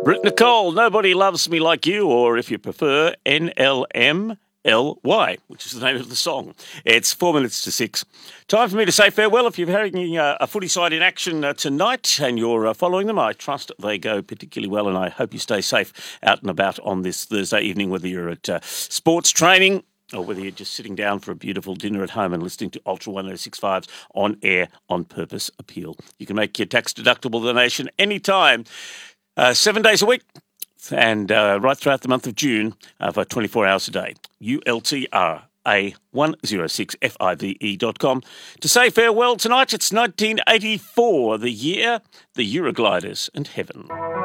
Britt Nicole, Nobody Loves Me Like You, or if you prefer, NLMLY, which is the name of the song. It's 4 minutes to 6. Time for me to say farewell. If you're having a footy side in action tonight and you're following them, I trust they go particularly well, and I hope you stay safe out and about on this Thursday evening, whether you're at sports training or whether you're just sitting down for a beautiful dinner at home and listening to Ultra 1065's On Air, On Purpose appeal. You can make your tax-deductible donation anytime, 7 days a week, and right throughout the month of June for 24 hours a day. ULTRA106FIVE.com. To say farewell tonight, it's 1984, the year the Eurogliders and Heaven.